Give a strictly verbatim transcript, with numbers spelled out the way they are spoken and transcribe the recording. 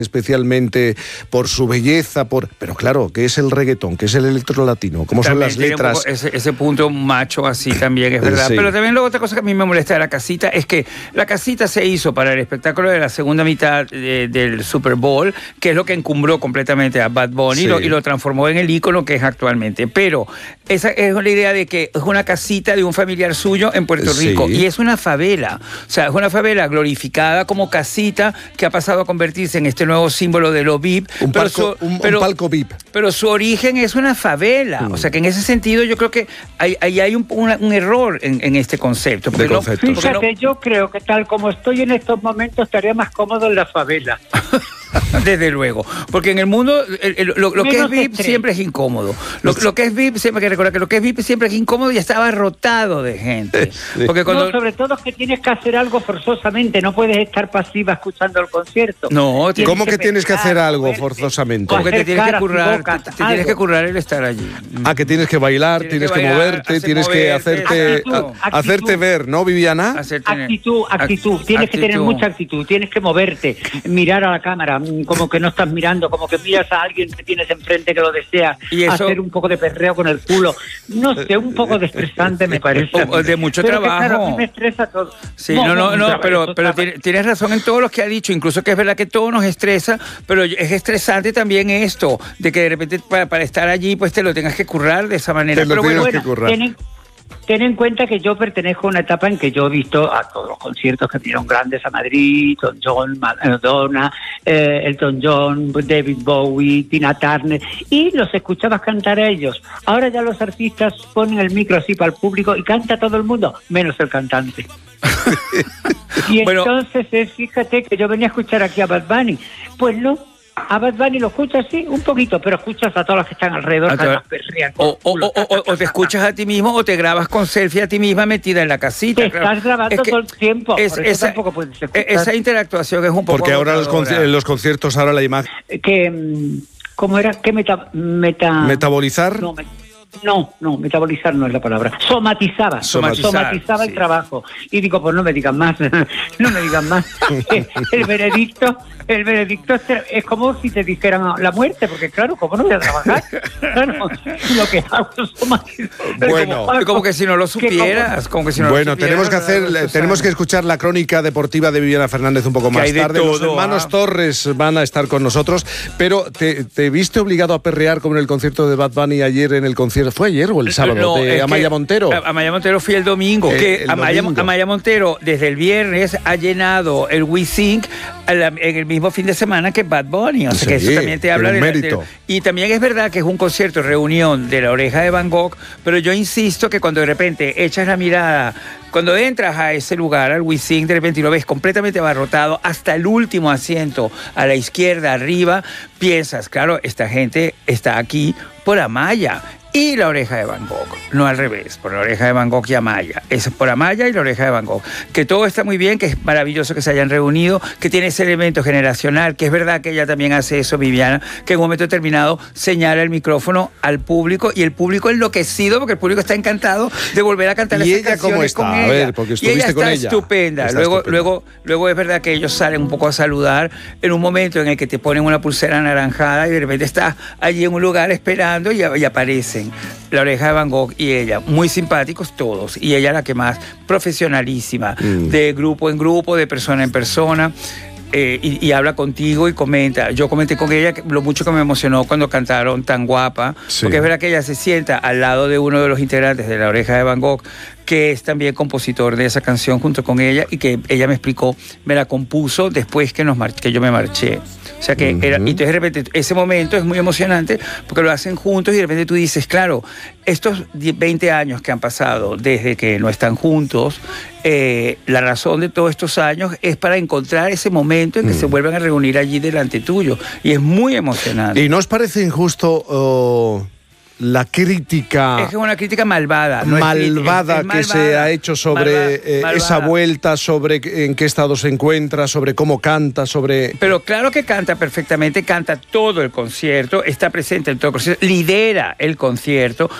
especialmente por su belleza, por pero claro, ¿qué es el reggaetón? ¿Qué es el electro latino? ¿Cómo son las letras? Ese, ese punto macho así también, es verdad. Sí. Pero también luego otra cosa que a mí me molesta de La Casita es que La Casita se hizo para el espectáculo de la segunda mitad de, del Super Bowl, que es lo que encumbró completamente a Bad Bunny, sí. y, lo, y lo transformó en el ícono que es actualmente. Pero esa es la idea de que es una casita de un familiar suyo en Puerto Rico, sí. y es una favela. O sea, es una favela glorificada como casita que ha pasado a convertirse en este nuevo símbolo de lo V I P. Un, pero palco, su, un, pero, un palco V I P. Pero su origen es una favela. Mm. O sea, que en ese sentido yo creo que ahí hay, hay un, un, un error en, en este concepto. De no, Fíjate, no... yo creo que tal como estoy en estos momentos estaría más cómodo en la favela. Desde luego, porque en el mundo el, el, lo, lo que es V I P estrés. siempre es incómodo. Lo, lo que es V I P, siempre hay que recordar que lo que es V I P siempre es incómodo y estaba rotado de gente. Sí. Porque cuando... No, sobre todo es que tienes que hacer algo forzosamente, no puedes estar pasiva escuchando el concierto. No, tienes ¿cómo que, que tienes que hacer algo moverte, forzosamente? Como que te tienes que currar, bocas, te, te tienes que currar el estar allí. Ah, que tienes que bailar, tienes, tienes que, bailar, moverte, tienes moverte, que hacerte actitud, a, actitud. hacerte ver, ¿no, Viviana? Hacerte, actitud, actitud, tienes actitud. que tener mucha actitud, tienes que moverte, mirar a la cámara, como que no estás mirando, como que miras a alguien que tienes enfrente que lo desea, ¿y eso? Hacer un poco de perreo con el culo, no sé, un poco de estresante me parece. O, de mucho pero trabajo. Que, claro, a mí me estresa todo. Sí, no, no, no, no pero, pero tienes razón en todo lo que ha dicho, incluso que es verdad que todo nos estresa, pero es estresante también esto, de que de repente para, para estar allí pues te lo tengas que currar de esa manera. Te lo pero tienes bueno, que currar. Tienen, ten en cuenta que yo pertenezco a una etapa en que yo he visto a todos los conciertos que vinieron grandes a Madrid, Elton John, Madonna, eh, Elton John, David Bowie, Tina Turner, y los escuchabas cantar a ellos. Ahora ya los artistas ponen el micro así para el público y canta todo el mundo, menos el cantante. Y bueno, entonces es, fíjate que yo venía a escuchar aquí a Bad Bunny, pues no. A Bad Bunny lo escuchas, sí, un poquito, pero escuchas a todos los que están alrededor. Que las perrean o, o, o, o, o te escuchas a ti mismo o te grabas con selfie a ti misma metida en la casita. Te claro. Estás grabando es todo el tiempo, es, por eso esa, tampoco puedes escuchar. Esa interactuación es un poco... Porque ahora los, conci- los conciertos, ahora la imagen... Que, ¿Cómo era? ¿Qué meta...? meta... ¿Metabolizar? No, me... No, no, metabolizar no es la palabra. Somatizaba. Somatizar, somatizaba sí. el trabajo. Y digo, pues no me digan más. No me digan más. El veredicto, el veredicto es, es como si te dijeran la muerte, porque claro, ¿cómo no voy a trabajar? Claro, lo que hago es somatizar. Bueno, como, como que si no lo supieras. Como que si no bueno, lo supieras, tenemos que hacer, tenemos que escuchar la crónica deportiva de Viviana Fernández un poco más tarde. Todo, Los hermanos ah. Torres van a estar con nosotros, pero ¿te, te viste obligado a perrear como en el concierto de Bad Bunny ayer en el concierto? ¿Fue ayer o el sábado? No, de Amaya Montero. Amaya Montero fui el domingo. El, que el Amaya, domingo. Amaya Montero desde el viernes ha llenado el WeSing en el mismo fin de semana que Bad Bunny. O sea, sí, que eso también te habla de, mérito. de... Y también es verdad que es un concierto, reunión de La Oreja de Van Gogh, pero yo insisto que cuando de repente echas la mirada... Cuando entras a ese lugar, al WeSing, de repente y lo ves completamente abarrotado, hasta el último asiento, a la izquierda, arriba, piensas, claro, esta gente está aquí por Amaya y La Oreja de Van Gogh, no al revés, por La Oreja de Van Gogh y Amaya, es por Amaya y La Oreja de Van Gogh, que todo está muy bien, que es maravilloso que se hayan reunido, que tiene ese elemento generacional, que es verdad que ella también hace eso, Viviana, que en un momento determinado señala el micrófono al público y el público enloquecido, porque el público está encantado de volver a cantar ¿Y esas ella canciones cómo está? con A ella. ver, porque estuviste y ella con está ella. estupenda. Está luego, estupenda. luego, luego es verdad que ellos salen un poco a saludar en un momento en el que te ponen una pulsera anaranjada y de repente estás allí en un lugar esperando y, y aparecen La Oreja de Van Gogh y ella, muy simpáticos todos, y ella la que más profesionalísima, mm. de grupo en grupo, de persona en persona. Eh, y, y habla contigo y comenta. Yo comenté con ella que, lo mucho que me emocionó cuando cantaron Tan Guapa, sí. Porque es verdad que ella se sienta al lado de uno de los integrantes de La Oreja de Van Gogh, que es también compositor de esa canción junto con ella, y que ella me explicó, me la compuso después que, nos mar- que yo me marché. O sea que uh-huh. era, y entonces de repente ese momento es muy emocionante porque lo hacen juntos y de repente tú dices, claro, estos veinte años que han pasado desde que no están juntos, eh, la razón de todos estos años es para encontrar ese momento en que uh-huh. se vuelvan a reunir allí delante tuyo, y es muy emocionante. ¿Y no os parece injusto uh, la crítica... Es que es una crítica malvada. No malvada, es crítica, es, es que malvada, se ha hecho sobre malvada, eh, malvada. esa vuelta, sobre en qué estado se encuentra, sobre cómo canta, sobre... Pero claro que canta perfectamente, canta todo el concierto, está presente en todo el concierto, lidera el concierto,